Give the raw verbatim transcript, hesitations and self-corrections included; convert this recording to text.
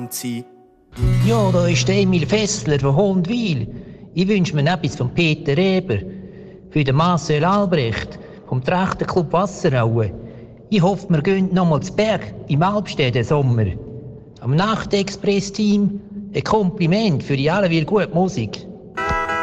Band sein. Ja, da ist der Emil Fessler von Hondwil. Ich wünsche mir etwas von Peter Reber. Für den Marcel Albrecht vom Trachterclub Wasseraue. Ich hoffe, wir gehen noch mal zu Berg im Alpstedt Sommer. Am Nachtexpress-Team ein Kompliment für die allweil gute Musik.